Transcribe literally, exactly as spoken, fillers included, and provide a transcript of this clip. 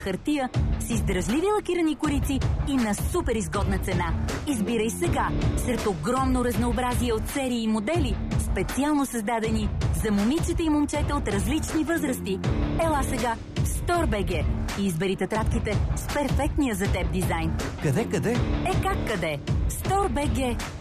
хартия с издръжливи лакирани корици и на супер изгодна цена. Избирай сега сред огромно разнообразие от серии и модели, специално създадени за момичета и момчета от различни възрасти. Ела сега в Store.bg и избери тетрадките с перфектния за теб дизайн. Къде, къде? Е как къде? Store.bg.